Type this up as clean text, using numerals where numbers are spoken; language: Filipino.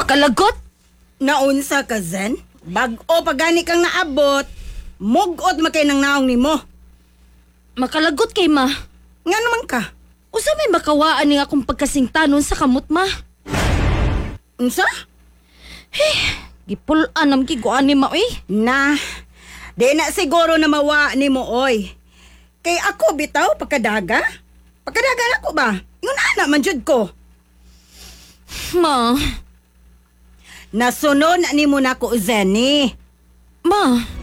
Makalagot? Naunsa ka, Zen? Bag-o pagani kang naabot, mugot makay nang naong nimo. Makalagot kay ma. Nga naman ka? Usa may makawaan ni akong pagkasingtanon sa kamot ma. Unsa? Gipulan am giguan ni ma Na, di na siguro na mawa ni mo, oy. Kay ako bitaw, pagkadaga? Pagkadaga na ko ba? Yung anak man jud ko. Ma, Nasunod ni mo na ko, Zenny. ma,